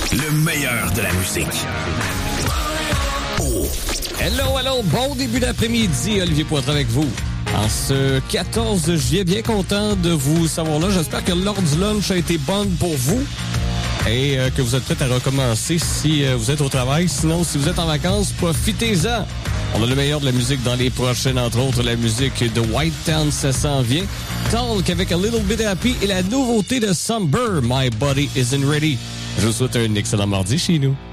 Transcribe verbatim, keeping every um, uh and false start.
Le meilleur de la musique. Oh. Hello, hello, bon début d'après-midi, Olivier Poitras avec vous. En ce quatorze juillet, bien content de vous savoir là. J'espère que l'heure du lunch a été bonne pour vous et euh, que vous êtes prêts à recommencer si euh, vous êtes au travail. Sinon, si vous êtes en vacances, profitez-en. On a le meilleur de la musique dans les prochaines, entre autres la musique de White Town, ça s'en vient. Talk avec A Little Bit Happy et la nouveauté de Summer, My Body Isn't Ready. Je vous souhaite un excellent mardi chez nous.